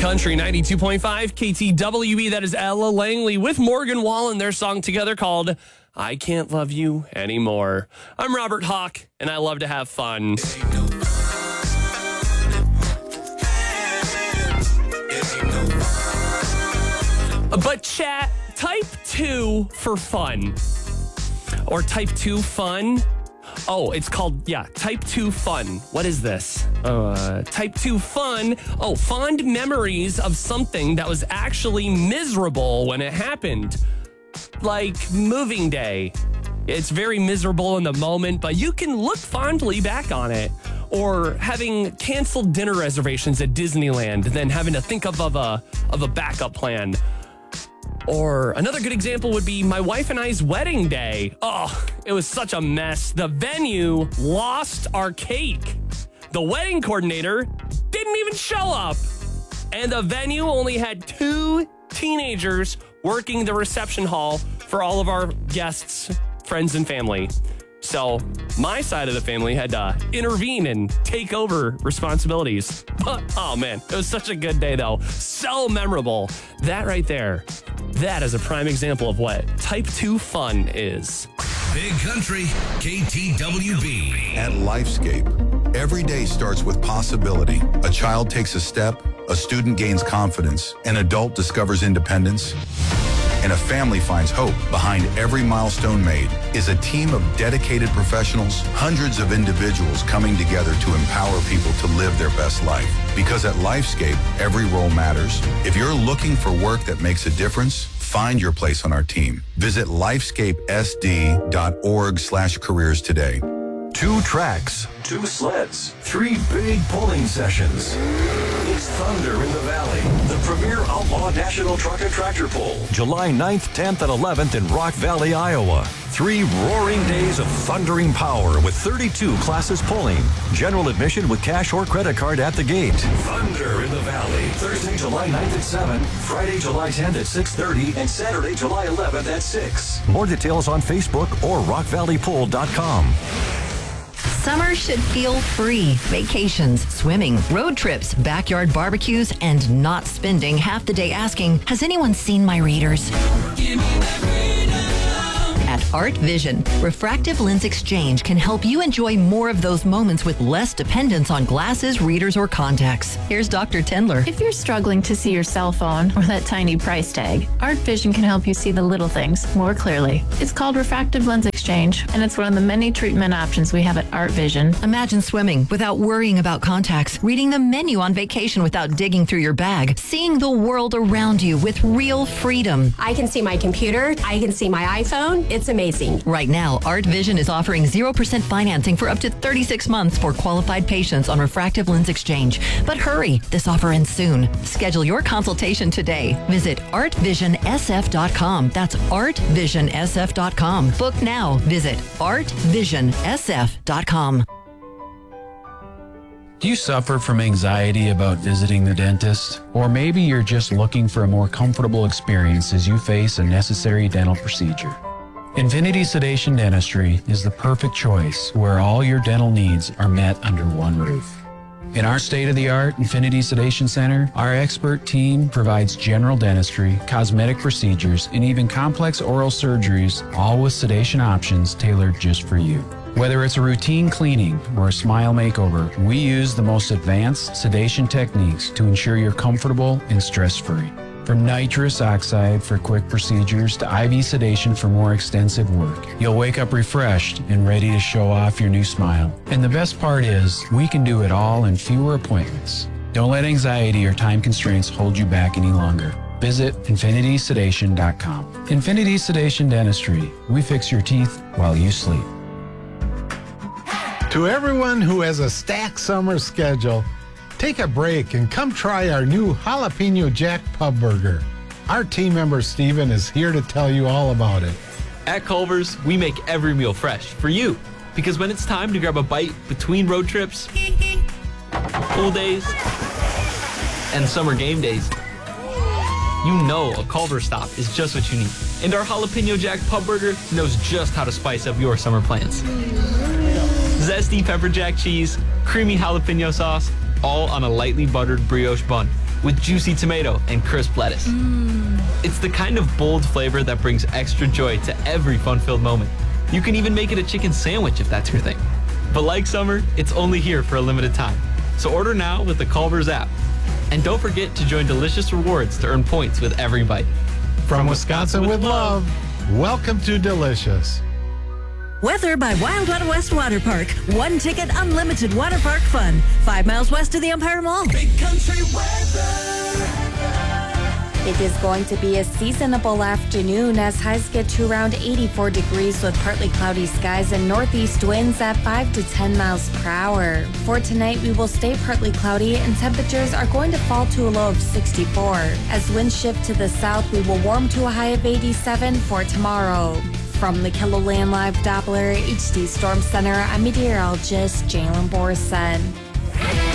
Country 92.5 KTWB. That is Ella Langley with Morgan Wallen. Their song together called I Can't Love You Anymore. I'm Robert Hawk, and I love to have fun. But chat, type 2 for fun. Or type 2 fun. Oh, it's called, type 2 fun. What is this? Type 2 fun. Oh, fond memories of something that was actually miserable when it happened. Like moving day. It's very miserable in the moment, but you can look fondly back on it. Or having canceled dinner reservations at Disneyland, then having to think of a backup plan. Or another good example would be my wife and I's wedding day. Oh, it was such a mess. The venue lost our cake. The wedding coordinator didn't even show up. And the venue only had 2 teenagers working the reception hall for all of our guests, friends, and family. So my side of the family had to intervene and take over responsibilities. But, oh man, it was such a good day though. So memorable. That right there, that is a prime example of what type 2 fun is. Big Country, KTWB. At Lifescape, every day starts with possibility. A child takes a step, a student gains confidence, an adult discovers independence, and a family finds hope. Behind every milestone made is a team of dedicated professionals, hundreds of individuals coming together to empower people to live their best life. Because at Lifescape, every role matters. If you're looking for work that makes a difference, find your place on our team. Visit lifescapesd.org/careers today. 2 tracks, 2 sleds, 3 big pulling sessions. It's Thunder in the Valley, the premier outlaw national truck and tractor pull. July 9th, 10th, and 11th in Rock Valley, Iowa. 3 roaring days of thundering power with 32 classes pulling. General admission with cash or credit card at the gate. Thunder in the Valley, Thursday, July 9th at 7, Friday, July 10th at 6:30, and Saturday, July 11th at 6. More details on Facebook or rockvalleypull.com. Summer should feel free. Vacations, swimming, road trips, backyard barbecues, and not spending half the day asking, has anyone seen my readers? Give me that freedom. At Art Vision, Refractive Lens Exchange can help you enjoy more of those moments with less dependence on glasses, readers, or contacts. Here's Dr. Tendler. If you're struggling to see your cell phone or that tiny price tag, Art Vision can help you see the little things more clearly. It's called Refractive Lens Exchange, and it's one of the many treatment options we have at Art Vision. Imagine swimming without worrying about contacts, reading the menu on vacation without digging through your bag, seeing the world around you with real freedom. I can see my computer. I can see my iPhone. It's amazing. Right now, Art Vision is offering 0% financing for up to 36 months for qualified patients on Refractive Lens Exchange. But hurry, this offer ends soon. Schedule your consultation today. Visit artvisionsf.com. That's artvisionsf.com. Book now. Visit artvisionsf.com. Do you suffer from anxiety about visiting the dentist? Or maybe you're just looking for a more comfortable experience as you face a necessary dental procedure? Infinity Sedation Dentistry is the perfect choice where all your dental needs are met under one roof. In our state-of-the-art Infinity Sedation Center, our expert team provides general dentistry, cosmetic procedures, and even complex oral surgeries, all with sedation options tailored just for you. Whether it's a routine cleaning or a smile makeover, we use the most advanced sedation techniques to ensure you're comfortable and stress-free. From nitrous oxide for quick procedures to IV sedation for more extensive work, you'll wake up refreshed and ready to show off your new smile. And the best part is, we can do it all in fewer appointments. Don't let anxiety or time constraints hold you back any longer. Visit infinitysedation.com. Infinity Sedation Dentistry. We fix your teeth while you sleep. To everyone who has a stacked summer schedule, take a break and come try our new Jalapeno Jack Pub Burger. Our team member Steven is here to tell you all about it. At Culver's, we make every meal fresh for you. Because when it's time to grab a bite between road trips, pool days, and summer game days, you know a Culver's stop is just what you need. And our Jalapeno Jack Pub Burger knows just how to spice up your summer plans. Zesty pepper jack cheese, creamy jalapeno sauce, all on a lightly buttered brioche bun. with juicy tomato and crisp lettuce. It's the kind of bold flavor that brings extra joy to every fun-filled moment. You can even make it a chicken sandwich if that's your thing. But like summer, it's only here for a limited time. So order now with the Culver's app. And don't forget to join Delicious Rewards to earn points with every bite. From Wisconsin with love, welcome to Delicious. Weather by Wildwater West Water Park. One ticket, unlimited water park fun. 5 miles west of the Empire Mall. Big country weather. It is going to be a seasonable afternoon as highs get to around 84 degrees with partly cloudy skies and northeast winds at 5 to 10 miles per hour. For tonight, we will stay partly cloudy and temperatures are going to fall to a low of 64. As winds shift to the south, we will warm to a high of 87 for tomorrow. From the KILOLAND Live Doppler HD Storm Center, I'm meteorologist Jalen Borson.